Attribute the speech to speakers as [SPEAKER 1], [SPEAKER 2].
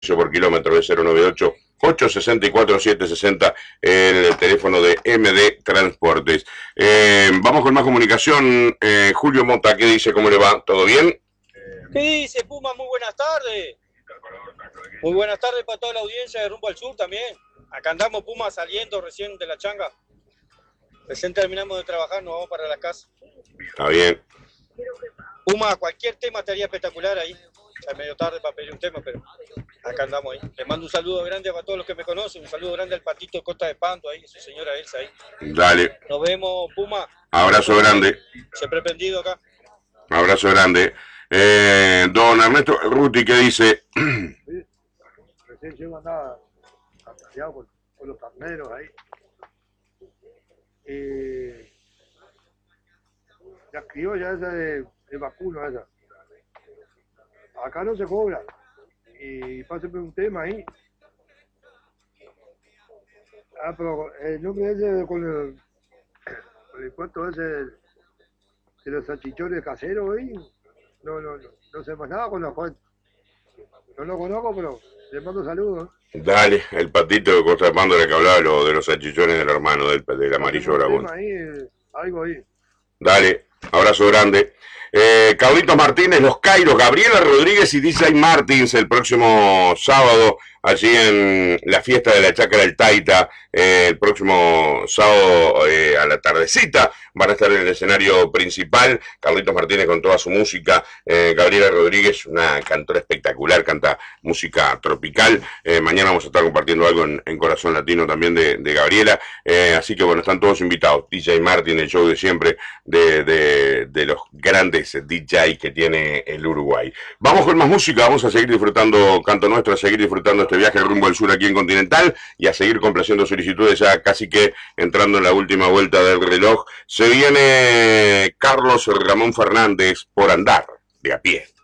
[SPEAKER 1] por kilómetro de 098 864 760, el teléfono de MD Transportes. Vamos con más comunicación. Julio Mota, ¿qué dice? ¿Cómo le va? ¿Todo bien?
[SPEAKER 2] ¿Qué dice, Puma? Muy buenas tardes. Muy buenas tardes para toda la audiencia de Rumbo al Sur también. Acá andamos, Puma, saliendo recién de la changa. Recién terminamos de trabajar, nos vamos para la casa.
[SPEAKER 1] Está bien.
[SPEAKER 2] Puma, cualquier tema estaría espectacular ahí. Ya es medio tarde para pedir un tema, pero acá andamos ahí. Le mando un saludo grande para todos los que me conocen. Un saludo grande al Patito Costa de Pando ahí, su señora Elsa ahí.
[SPEAKER 1] Dale.
[SPEAKER 2] Nos vemos, Puma.
[SPEAKER 1] Abrazo grande.
[SPEAKER 2] Siempre prendido acá.
[SPEAKER 1] Abrazo grande. Don Ernesto Ruti, ¿qué dice?
[SPEAKER 3] Sí, recién llego andaba atareado con los carneros ahí. La criolla esa de vacuno esa. Acá no se cobra. Y páseme un tema ahí. Ah, pero el nombre ese con el cuento ese de los salchichones caseros ahí. No sé más nada con la fuente. No lo conozco, pero le mando saludos.
[SPEAKER 1] Dale, el Patito de Costa de Pando, que hablaba de los salchichones del hermano, del amarillo dragón.
[SPEAKER 3] Algo ahí.
[SPEAKER 1] Dale, abrazo grande. Carlitos Martínez, Los Cairos, Gabriela Rodríguez y DJ Martins el próximo sábado, allí en la fiesta de la Chácara del Taita, el próximo sábado a la tardecita, van a estar en el escenario principal. Carlitos Martínez con toda su música, Gabriela Rodríguez, una cantora espectacular, canta música tropical. Mañana vamos a estar compartiendo algo en Corazón Latino también de Gabriela, así que bueno, están todos invitados. DJ Martin, el show de siempre de los grandes DJ que tiene el Uruguay. Vamos con más música, vamos a seguir disfrutando Canto Nuestro, a seguir disfrutando este viaje rumbo al sur aquí en Continental y a seguir complaciendo solicitudes, ya casi que entrando en la última vuelta del reloj. Se viene Carlos Ramón Fernández, Por andar de a pie.